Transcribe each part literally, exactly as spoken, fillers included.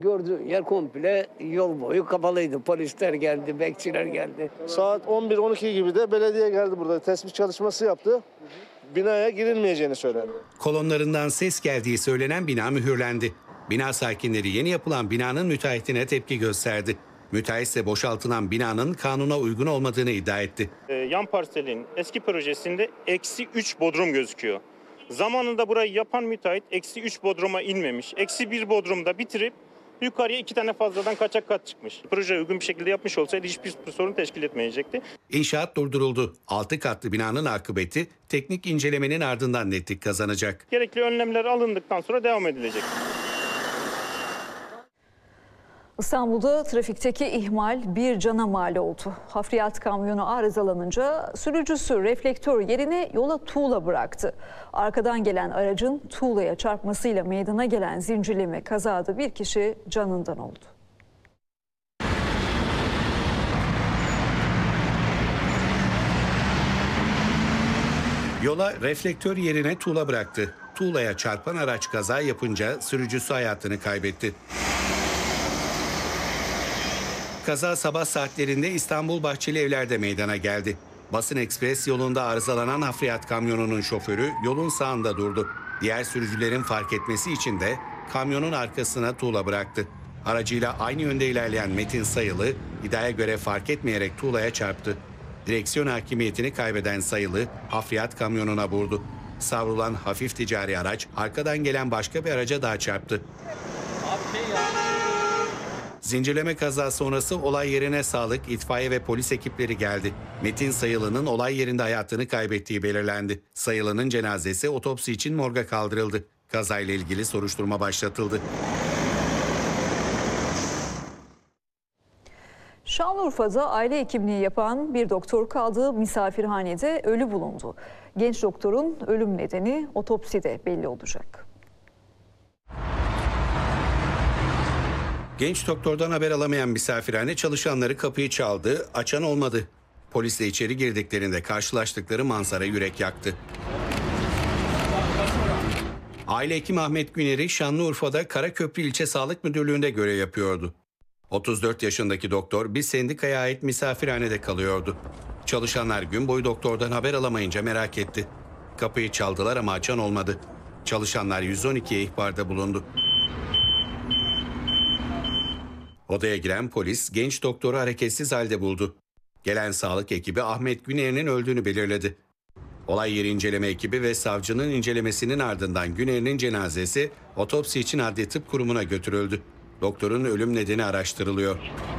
Gördüğün yer komple yol boyu kapalıydı. Polisler geldi, bekçiler geldi. Saat on bir on iki gibi de belediye geldi burada. Tespit çalışması yaptı. Binaya girilmeyeceğini söyledi. Kolonlarından ses geldiği söylenen bina mühürlendi. Bina sakinleri yeni yapılan binanın müteahhitine tepki gösterdi. Müteahhit ise boşaltılan binanın kanuna uygun olmadığını iddia etti. Ee, yan parselin eski projesinde eksi üç bodrum gözüküyor. Zamanında burayı yapan müteahhit eksi üç bodruma inmemiş. Eksi bir bodrumda bitirip yukarıya iki tane fazladan kaçak kat çıkmış. Proje uygun bir şekilde yapmış olsaydı hiçbir sorun teşkil etmeyecekti. İnşaat durduruldu. Altı katlı binanın akıbeti teknik incelemenin ardından netlik kazanacak. Gerekli önlemler alındıktan sonra devam edilecek. İstanbul'da trafikteki ihmal bir cana mal oldu. Hafriyat kamyonu arızalanınca sürücüsü reflektör yerine yola tuğla bıraktı. Arkadan gelen aracın tuğlaya çarpmasıyla meydana gelen zincirleme kazada bir kişi canından oldu. Yola reflektör yerine tuğla bıraktı. Tuğlaya çarpan araç kaza yapınca sürücüsü hayatını kaybetti. Kaza sabah saatlerinde İstanbul Bahçelievler'de meydana geldi. Basın Ekspres yolunda arızalanan hafriyat kamyonunun şoförü yolun sağında durdu. Diğer sürücülerin fark etmesi için de kamyonun arkasına tuğla bıraktı. Aracıyla aynı yönde ilerleyen Metin Sayılı iddiaya göre fark etmeyerek tuğlaya çarptı. Direksiyon hakimiyetini kaybeden Sayılı hafriyat kamyonuna vurdu. Savrulan hafif ticari araç arkadan gelen başka bir araca daha çarptı. Zincirleme kaza sonrası olay yerine sağlık, itfaiye ve polis ekipleri geldi. Metin Sayılı'nın olay yerinde hayatını kaybettiği belirlendi. Sayılı'nın cenazesi otopsi için morga kaldırıldı. Kazayla ilgili soruşturma başlatıldı. Şanlıurfa'da aile hekimliği yapan bir doktor kaldığı misafirhanede ölü bulundu. Genç doktorun ölüm nedeni otopside belli olacak. Genç doktordan haber alamayan misafirhane çalışanları kapıyı çaldı, açan olmadı. Polisle içeri girdiklerinde karşılaştıkları manzara yürek yaktı. Aile hekimi Ahmet Güner'i Şanlıurfa'da Karaköprü İlçe Sağlık Müdürlüğü'nde görev yapıyordu. otuz dört yaşındaki doktor bir sendikaya ait misafirhanede kalıyordu. Çalışanlar gün boyu doktordan haber alamayınca merak etti. Kapıyı çaldılar ama açan olmadı. Çalışanlar yüz on ikiye ihbarda bulundu. Odaya giren polis genç doktoru hareketsiz halde buldu. Gelen sağlık ekibi Ahmet Güner'in öldüğünü belirledi. Olay yeri inceleme ekibi ve savcının incelemesinin ardından Güner'in cenazesi otopsi için Adli Tıp Kurumu'na götürüldü. Doktorun ölüm nedeni araştırılıyor.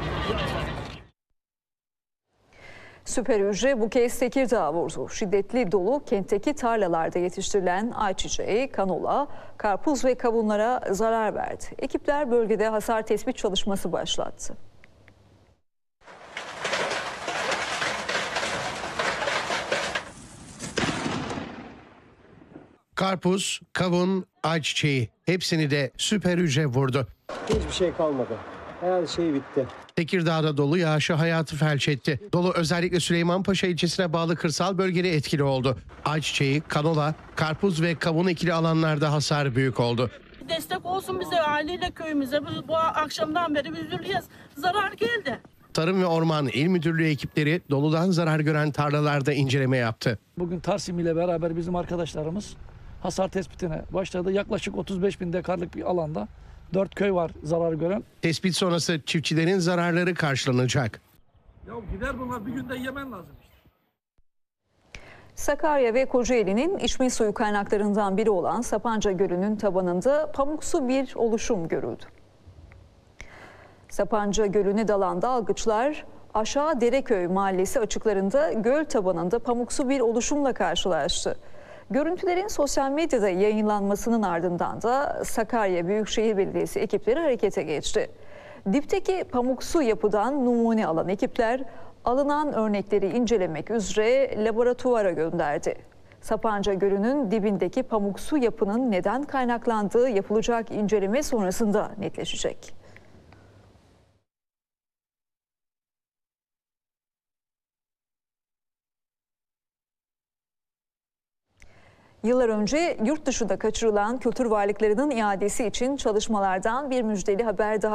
Süper hücre bu kez Tekirdağ vurdu. Şiddetli dolu kentteki tarlalarda yetiştirilen ayçiçeği, kanola, karpuz ve kavunlara zarar verdi. Ekipler bölgede hasar tespit çalışması başlattı. Karpuz, kavun, ayçiçeği hepsini de süper hücre vurdu. Hiçbir şey kalmadı. Her şey bitti. Tekirdağ'da dolu yağışı hayatı felç etti. Dolu özellikle Süleymanpaşa ilçesine bağlı kırsal bölgede etkili oldu. Ayçiçeği, kanola, karpuz ve kavun ekili alanlarda hasar büyük oldu. Destek olsun bize, aileyle köyümüze. Bu, bu akşamdan beri üzülüyoruz. Zarar geldi. Tarım ve Orman İl Müdürlüğü ekipleri doludan zarar gören tarlalarda inceleme yaptı. Bugün Tarsim ile beraber bizim arkadaşlarımız hasar tespitine başladı. Yaklaşık otuz beş bin dekarlık bir alanda dört köy var zarar gören. Tespit sonrası çiftçilerin zararları karşılanacak. Ya gider bunlar, bir günde yemen lazım işte. Sakarya ve Kocaeli'nin içme suyu kaynaklarından biri olan Sapanca Gölü'nün tabanında pamuksu bir oluşum görüldü. Sapanca Gölü'ne dalan dalgıçlar Aşağı Dereköy Mahallesi açıklarında göl tabanında pamuksu bir oluşumla karşılaştı. Görüntülerin sosyal medyada yayınlanmasının ardından da Sakarya Büyükşehir Belediyesi ekipleri harekete geçti. Dipteki pamuksu yapıdan numune alan ekipler alınan örnekleri incelemek üzere laboratuvara gönderdi. Sapanca Gölü'nün dibindeki pamuksu yapının neden kaynaklandığı yapılacak inceleme sonrasında netleşecek. Yıllar önce yurt dışında kaçırılan kültür varlıklarının iadesi için çalışmalardan bir müjdeli haber daha